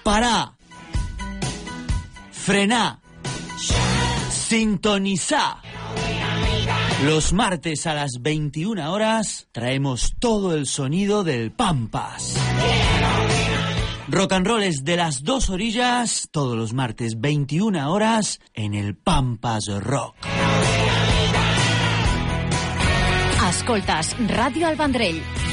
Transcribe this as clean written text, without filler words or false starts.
Pará. Frená. Sintonizá. Los martes a las 21 horas traemos todo el sonido del Pampas. Rock and roll es de las dos orillas, todos los martes 21 horas en el Pampas Rock. Escoltes Ràdio El Vendrell.